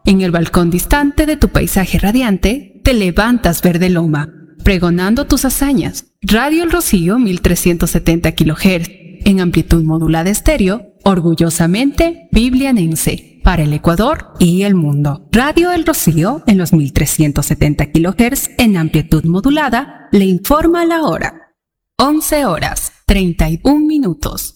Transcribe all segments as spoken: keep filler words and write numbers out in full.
En el balcón distante de tu paisaje radiante, te levantas verde loma, pregonando tus hazañas. Radio El Rocío mil trescientos setenta kilohertz, en amplitud modulada estéreo, orgullosamente biblianense, para el Ecuador y el mundo. Radio El Rocío, en los mil trescientos setenta kilohertz, en amplitud modulada, le informa la hora. once horas, treinta y un minutos.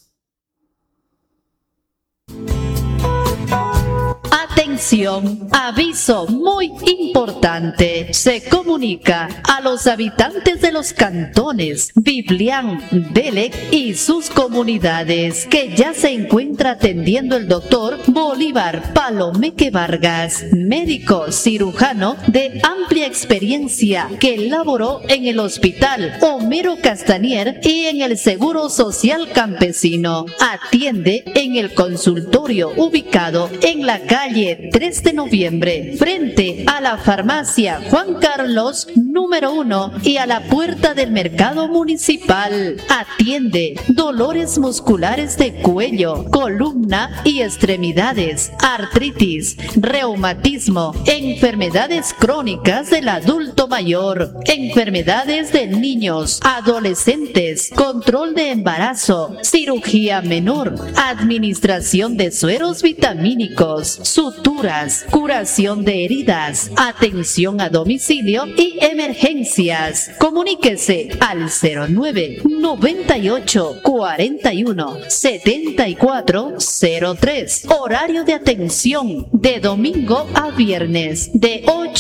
Atención, aviso muy importante. Se comunica a los habitantes de los cantones Biblián, Belec y sus comunidades que ya se encuentra atendiendo el doctor Bolívar Palomeque Vargas, médico cirujano de amplia experiencia que laboró en el Hospital Homero Castanier y en el Seguro Social Campesino. Atiende en el consultorio ubicado en la calle tres de noviembre, frente a la farmacia Juan Carlos número uno y a la puerta del mercado municipal. Atiende dolores musculares de cuello, columna y extremidades, artritis, reumatismo, enfermedades crónicas del adulto mayor, enfermedades de niños, adolescentes, control de embarazo, cirugía menor, administración de sueros vitamínicos, suturas, curación de heridas, atención a domicilio y emergencias. Comuníquese al cero nueve, noventa y ocho, cuarenta y uno, setenta y cuatro cero tres. Horario de atención de domingo a viernes de ocho